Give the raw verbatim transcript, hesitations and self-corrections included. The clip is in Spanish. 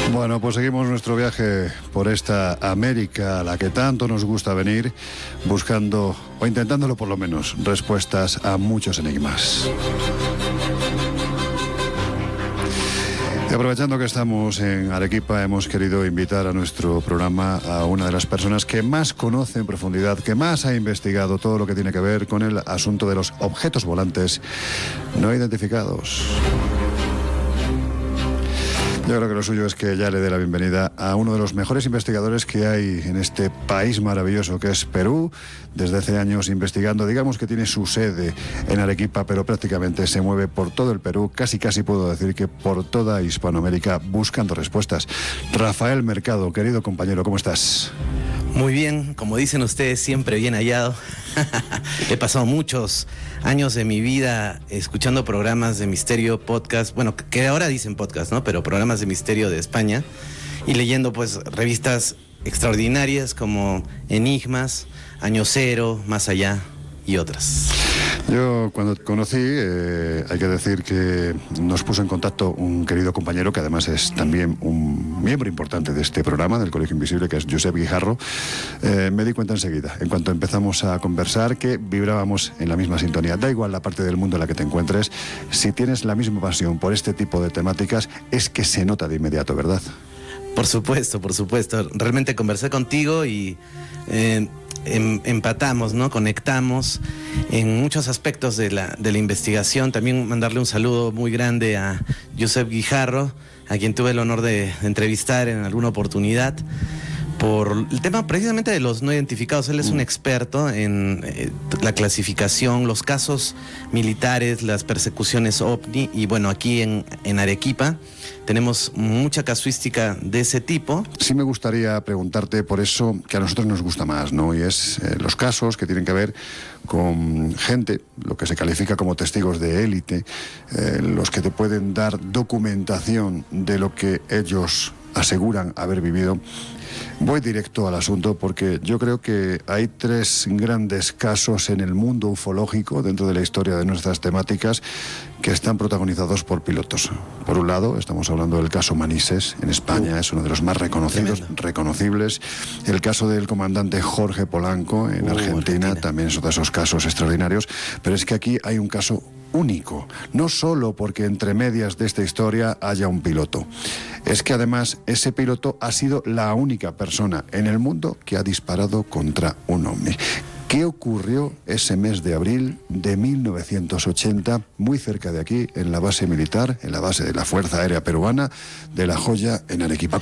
Bueno, pues seguimos nuestro viaje por esta América a la que tanto nos gusta venir, buscando, o intentándolo por lo menos, respuestas a muchos enigmas. Y aprovechando que estamos en Arequipa, hemos querido invitar a nuestro programa a una de las personas que más conoce en profundidad, que más ha investigado todo lo que tiene que ver con el asunto de los objetos volantes no identificados. Yo creo que lo suyo es que ya le dé la bienvenida a uno de los mejores investigadores que hay en este país maravilloso que es Perú. Desde hace años investigando, digamos que tiene su sede en Arequipa, pero prácticamente se mueve por todo el Perú, casi casi puedo decir que por toda Hispanoamérica, buscando respuestas. Rafael Mercado, querido compañero, ¿cómo estás? Muy bien, como dicen ustedes, siempre bien hallado. He pasado muchos años de mi vida escuchando programas de misterio, podcast, bueno, que ahora dicen podcast, ¿no? Pero programas de misterio de España, y leyendo pues revistas extraordinarias como Enigmas, Año Cero, Más Allá y otras. Yo cuando te conocí, eh, hay que decir que nos puso en contacto un querido compañero que además es también un miembro importante de este programa, del Colegio Invisible, que es Josep Guijarro. Eh, me di cuenta enseguida, en cuanto empezamos a conversar, que vibrábamos en la misma sintonía. Da igual la parte del mundo en la que te encuentres, si tienes la misma pasión por este tipo de temáticas, es que se nota de inmediato, ¿verdad? Por supuesto, por supuesto. Realmente conversé contigo y eh, em, empatamos, ¿no? Conectamos en muchos aspectos de la, de la investigación. También mandarle un saludo muy grande a Josep Guijarro, a quien tuve el honor de, de entrevistar en alguna oportunidad por el tema precisamente de los no identificados. Él es un experto en eh, la clasificación, los casos militares, las persecuciones ovni, y bueno, aquí en, en Arequipa tenemos mucha casuística de ese tipo. Sí me gustaría preguntarte por eso que a nosotros nos gusta más, ¿no? Y es eh, los casos que tienen que ver con gente, lo que se califica como testigos de élite, eh, los que te pueden dar documentación de lo que ellos aseguran haber vivido. Voy directo al asunto porque yo creo que hay tres grandes casos en el mundo ufológico dentro de la historia de nuestras temáticas que están protagonizados por pilotos. Por un lado, estamos hablando del caso Manises en España, uh, es uno de los más reconocidos, tremendo. reconocibles. El caso del comandante Jorge Polanco en uh, Argentina, Argentina también es otro de esos casos extraordinarios, pero es que aquí hay un caso único, no solo porque entre medias de esta historia haya un piloto, es que además ese piloto ha sido la única persona en el mundo que ha disparado contra un ovni. ¿Qué ocurrió ese mes de abril de mil novecientos ochenta, muy cerca de aquí, en la base militar, en la base de la Fuerza Aérea Peruana de La Joya, en Arequipa?